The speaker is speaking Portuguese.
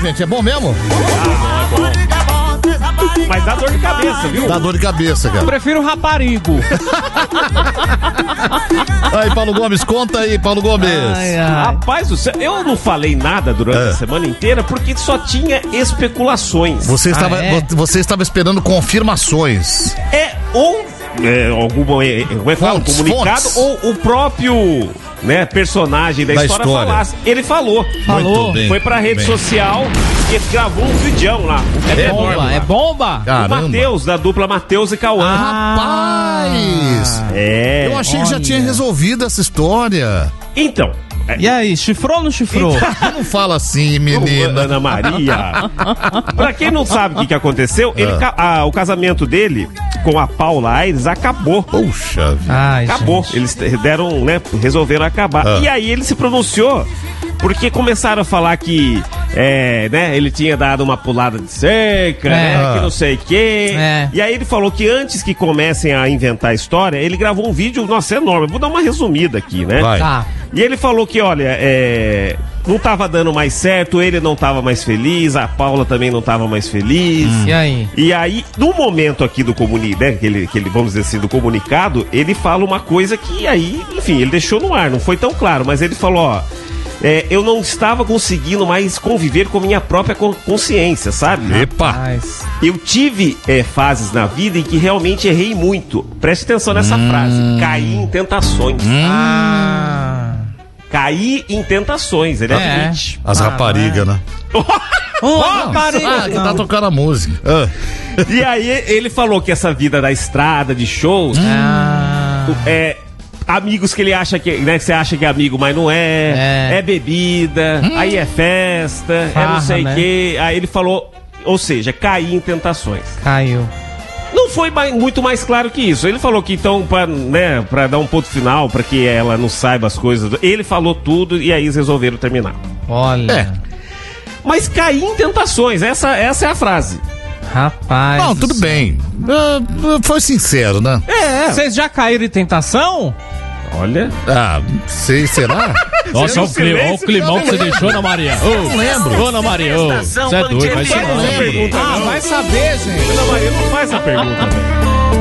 gente? É bom mesmo? É bom. Mas dá dor de cabeça, viu? Dá dor de cabeça, cara. Eu prefiro raparigo. Aí, Paulo Gomes, conta aí, Paulo Gomes. Rapaz do céu, eu não falei nada durante a semana inteira porque só tinha especulações. Você estava esperando confirmações. Um comunicado fontes. ou o próprio personagem da história falasse. Ele falou. Muito bem, foi pra rede social e gravou um vídeo lá. É bomba? Caramba. O Matheus, da dupla Matheus e Cauã. Rapaz! Eu achei que já tinha resolvido essa história. Então. E aí, chifrou ou não chifrou? Não fala assim, menina. Ana Maria. Pra quem não sabe o que aconteceu, o casamento dele com a Paula Aires acabou. Puxa vida. Acabou. Gente. Eles resolveram acabar. E aí ele se pronunciou porque começaram a falar que ele tinha dado uma pulada de cerca, que não sei o quê. E aí ele falou que antes que comecem a inventar a história, ele gravou um vídeo, nossa, enorme. Vou dar uma resumida aqui, né? Vai. Tá. E ele falou que, olha, não tava dando mais certo, ele não tava mais feliz, a Paula também não tava mais feliz. E aí? E aí, no momento aqui do comunicado, que ele, vamos dizer assim, do comunicado, ele fala uma coisa que aí, enfim, ele deixou no ar, não foi tão claro, mas ele falou, ó, eu não estava conseguindo mais conviver com minha própria consciência, sabe? Epa! Eu tive fases na vida em que realmente errei muito. Preste atenção nessa frase. Caí em tentações. Caí em tentações, ele admite. As raparigas, né? Rapariga! Que tá tocando a música. E aí ele falou que essa vida da estrada, de shows, amigos que ele acha que, você acha que é amigo, mas não é bebida, aí é festa, é não sei o quê. Aí ele falou, ou seja, caí em tentações. Caiu. Não foi muito mais claro que isso. Ele falou que então, pra dar um ponto final, pra que ela não saiba as coisas, ele falou tudo e aí eles resolveram terminar. Olha. Mas caí em tentações, essa é a frase. Rapaz. Não, tudo bem. Foi sincero, né? Vocês já caíram em tentação? Olha. Sei, será? Nossa, olha o climão que você deixou, Ana Maria. Não lembro. Ô, Ana Maria, você é doido, vai ser. Vai saber, gente. Ana Maria não faz essa pergunta, velho.